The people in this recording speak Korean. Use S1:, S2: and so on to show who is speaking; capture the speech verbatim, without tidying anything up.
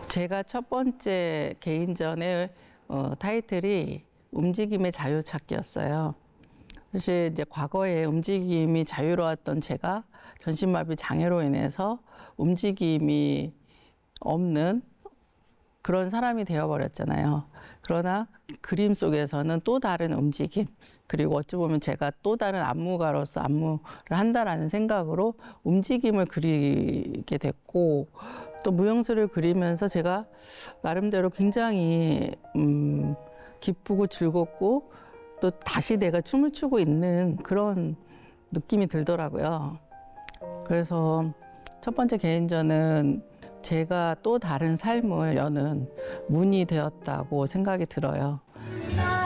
S1: 제가 첫 번째 개인전의 어, 타이틀이 움직임의 자유 찾기였어요. 사실 이제 과거에 움직임이 자유로웠던 제가 전신마비 장애로 인해서 움직임이 없는 그런 사람이 되어버렸잖아요. 그러나 그림 속에서는 또 다른 움직임, 그리고 어찌 보면 제가 또 다른 안무가로서 안무를 한다라는 생각으로 움직임을 그리게 됐고, 또 무용수를 그리면서 제가 나름대로 굉장히 음, 기쁘고 즐겁고 또 다시 내가 춤을 추고 있는 그런 느낌이 들더라고요. 그래서 첫 번째 개인전은 제가 또 다른 삶을 여는 문이 되었다고 생각이 들어요.